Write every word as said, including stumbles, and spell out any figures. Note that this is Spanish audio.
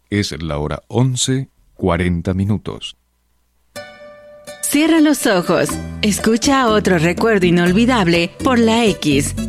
Es la hora once, cuarenta minutos. Cierra los ojos. Escucha otro recuerdo inolvidable por la X